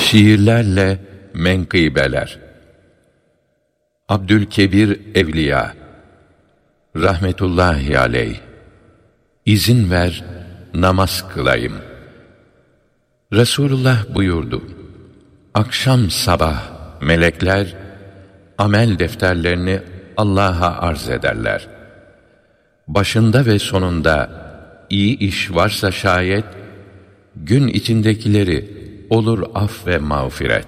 Şiirlerle menkıbeler. Abdülkebir Evliya rahmetullahi aleyh. İzin ver, namaz kılayım. Resulullah buyurdu: akşam sabah melekler amel defterlerini Allah'a arz ederler. Başında ve sonunda iyi iş varsa şayet, gün içindekileri olur af ve mağfiret.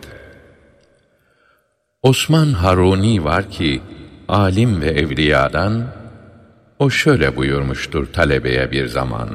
Osman Haruni var ki, alim ve evliyadan, o şöyle buyurmuştur talebeye bir zaman: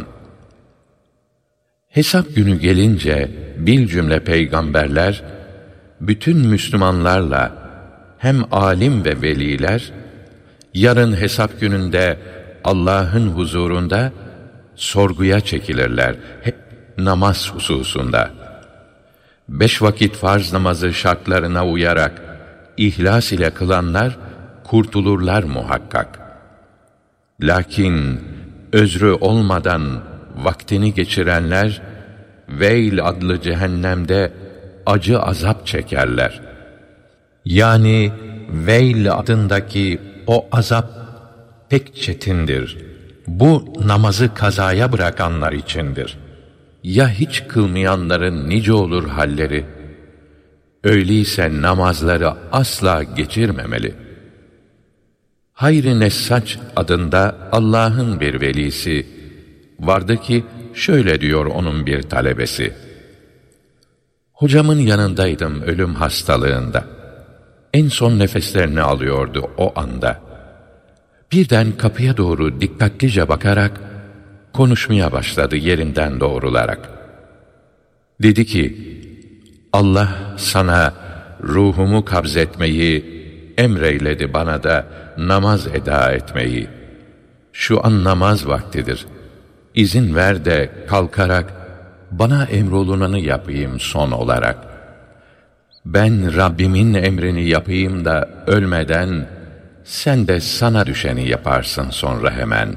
hesap günü gelince bilcümle peygamberler, bütün Müslümanlarla hem alim ve veliler, yarın hesap gününde Allah'ın huzurunda sorguya çekilirler, hep namaz hususunda. 5 vakit farz namazı şartlarına uyarak ihlas ile kılanlar kurtulurlar muhakkak. Lakin özrü olmadan vaktini geçirenler Veil adlı cehennemde acı azap çekerler. Yani Veil adındaki o azap pek çetindir. Bu namazı kazaya bırakanlar içindir. Ya hiç kılmayanların nice olur halleri? Öyleyse namazları asla geçirmemeli. Hayr-ı Nessaç adında Allah'ın bir velisi vardı ki, şöyle diyor onun bir talebesi: hocamın yanındaydım ölüm hastalığında. En son nefeslerini alıyordu o anda. Birden kapıya doğru dikkatlice bakarak konuşmaya başladı yerinden doğrularak. Dedi ki: Allah sana ruhumu kabzetmeyi emreyledi, bana da namaz eda etmeyi. Şu an namaz vaktidir. İzin ver de kalkarak bana emrolunanı yapayım son olarak. Ben Rabbimin emrini yapayım da ölmeden sen de sana düşeni yaparsın sonra hemen.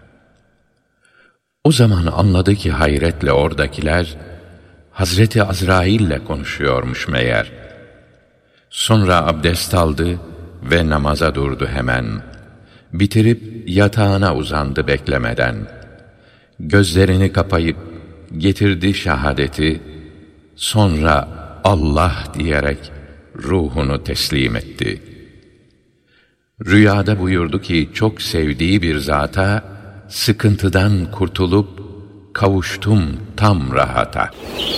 O zaman anladı ki hayretle oradakiler Hazreti Azrail'le konuşuyormuş meğer. Sonra abdest aldı ve namaza durdu hemen. Bitirip yatağına uzandı beklemeden. Gözlerini kapayıp getirdi şahadeti. Sonra Allah diyerek ruhunu teslim etti. Rüyada buyurdu ki, çok sevdiği bir zata sıkıntıdan kurtulup kavuştum tam rahata.